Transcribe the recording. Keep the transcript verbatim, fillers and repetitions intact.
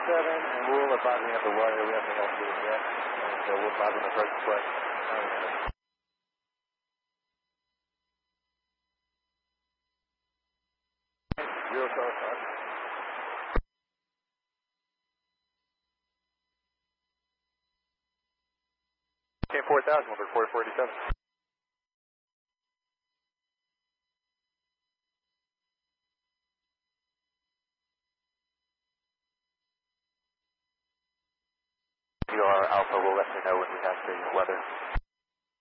seven, and we'll advise me at the wire. We haven't got to it yet, and uh, we'll advise on the approach play. Zero star five. Okay, four thousand, we'll report four eighty-seven. You are Alpha, we'll let you know when we have the weather.